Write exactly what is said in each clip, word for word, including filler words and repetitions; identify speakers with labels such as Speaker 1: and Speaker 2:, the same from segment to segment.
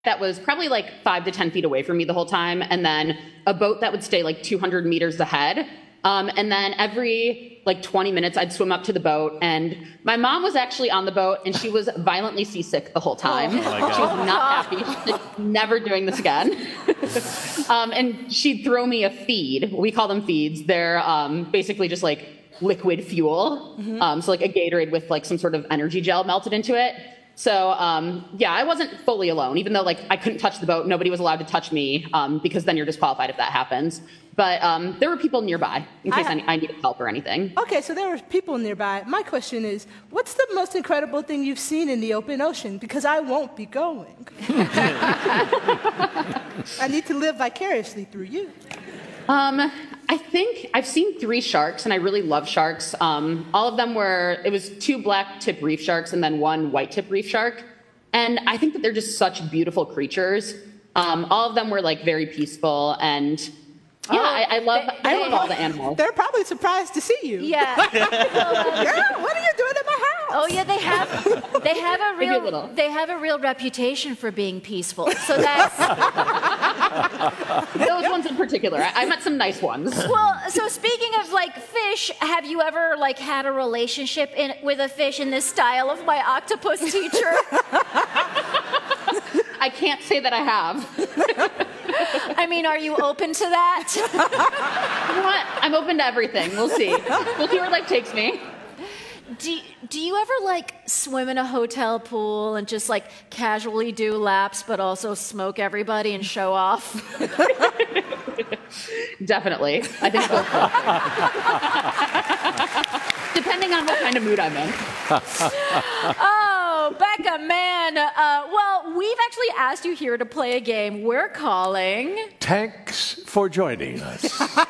Speaker 1: that was probably like five to ten feet away from me the whole time, and then a boat that would stay like two hundred meters ahead. Um, and then every like twenty minutes, I'd swim up to the boat, and my mom was actually on the boat, and she was violently seasick the whole time.
Speaker 2: Oh my God.
Speaker 1: She was not happy. She's like, never doing this again. um, and she'd throw me a feed. We call them feeds. They're um, basically just like liquid fuel. Mm-hmm. um, so like a Gatorade with like some sort of energy gel melted into it. So, um, yeah, I wasn't fully alone, even though, like, I couldn't touch the boat. Nobody was allowed to touch me, um, because then you're disqualified if that happens. But um, there were people nearby in case I, ha- I needed help or anything.
Speaker 3: Okay, so there were people nearby. My question is, what's the most incredible thing you've seen in the open ocean? Because I won't be going. I need to live vicariously through you.
Speaker 1: Um, I think I've seen three sharks, and I really love sharks. Um, all of them were, it was two black tip reef sharks and then one white tip reef shark. And I think that they're just such beautiful creatures. Um, all of them were like very peaceful, and yeah,
Speaker 4: oh,
Speaker 1: I, I love,
Speaker 4: they,
Speaker 1: I
Speaker 4: they,
Speaker 1: love all the animals.
Speaker 3: They're probably surprised to see you.
Speaker 4: Yeah.
Speaker 3: Girl, what are you doing in my house?
Speaker 4: Oh yeah, they have they have a
Speaker 1: Maybe a
Speaker 4: real
Speaker 1: little.
Speaker 4: they have a real reputation for being peaceful. So that's
Speaker 1: Those ones in particular. I, I met some nice ones.
Speaker 4: well. So speaking of like fish, have you ever like had a relationship in, with a fish in this style of my octopus teacher?
Speaker 1: I can't say that I have.
Speaker 4: I mean, are you open to that?
Speaker 1: You know what? I'm open to everything. We'll see. We'll see where life takes me.
Speaker 4: Do, do you ever like swim in a hotel pool and just like casually do laps but also smoke everybody and show off?
Speaker 1: Definitely. I think both. Depending on what kind of mood I'm in.
Speaker 4: Oh, Becca, man. Uh, well, we've actually asked you here to play a game we're calling...
Speaker 2: Thanks for joining us.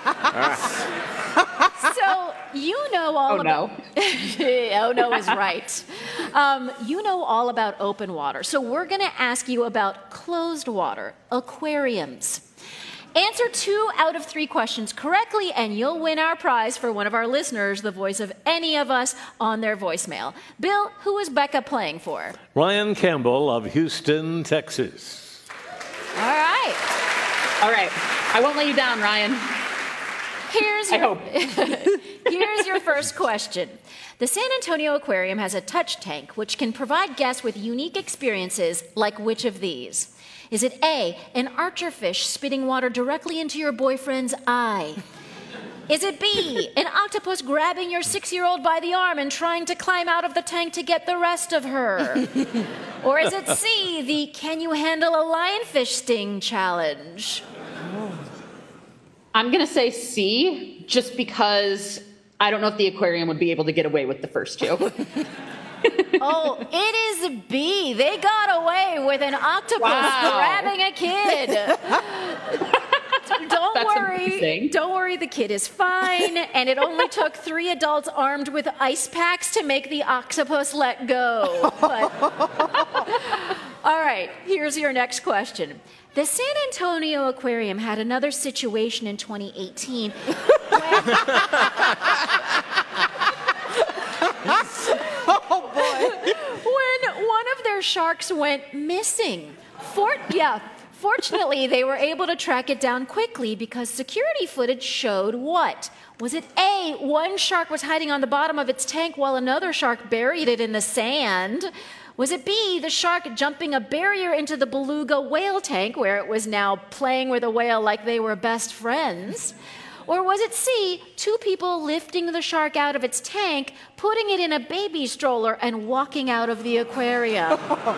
Speaker 4: So, you know all
Speaker 1: Oh,
Speaker 4: about...
Speaker 1: no.
Speaker 4: Oh, no is right. Um, you know all about open water. So we're going to ask you about closed water, aquariums. Answer two out of three questions correctly, and you'll win our prize for one of our listeners, the voice of any of us on their voicemail. Bill, who is Becca playing for?
Speaker 2: Ryan Campbell of Houston, Texas.
Speaker 4: All right.
Speaker 1: All right. I won't let you down, Ryan.
Speaker 4: Here's
Speaker 1: I
Speaker 4: your,
Speaker 1: hope.
Speaker 4: Here's your first question. The San Antonio Aquarium has a touch tank, which can provide guests with unique experiences like which of these? Is it A, an archerfish spitting water directly into your boyfriend's eye? Is it B, an octopus grabbing your six-year-old by the arm and trying to climb out of the tank to get the rest of her? Or is it C, the can you handle a lionfish sting challenge?
Speaker 1: I'm going to say C, just because I don't know if the aquarium would be able to get away with the first two.
Speaker 4: Oh, it is B. They got away with an octopus
Speaker 1: Wow.
Speaker 4: grabbing a kid. Don't
Speaker 1: That's
Speaker 4: worry.
Speaker 1: amazing.
Speaker 4: Don't worry, the kid is fine. And it only took three adults armed with ice packs to make the octopus let go. But... All right, here's your next question. The San Antonio Aquarium had another situation in twenty eighteen when...
Speaker 3: Oh, boy.
Speaker 4: when one of their sharks went missing. For- yeah, fortunately, they were able to track it down quickly because security footage showed what? Was it A, one shark was hiding on the bottom of its tank while another shark buried it in the sand? Was it B, the shark jumping a barrier into the beluga whale tank where it was now playing with a whale like they were best friends? Or was it C, two people lifting the shark out of its tank, putting it in a baby stroller, and walking out of the aquarium?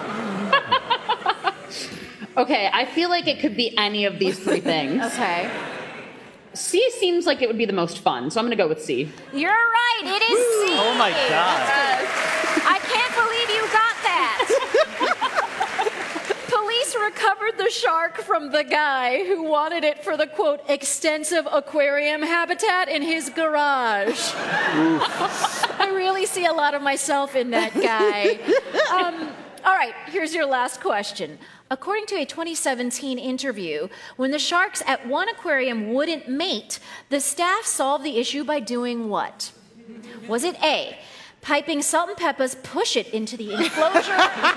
Speaker 1: Okay, I feel like it could be any of these three things.
Speaker 4: Okay.
Speaker 1: C seems like it would be the most fun, so I'm going to go with C.
Speaker 4: You're right, it is C.
Speaker 2: Oh, my God.
Speaker 4: I can't believe you got that. Police recovered the shark from the guy who wanted it for the, quote, extensive aquarium habitat in his garage. I really see a lot of myself in that guy. Um, all right, here's your last question. According to a twenty seventeen interview, when the sharks at one aquarium wouldn't mate, the staff solved the issue by doing what? Was it A, piping salt and peppers, push it into the enclosure?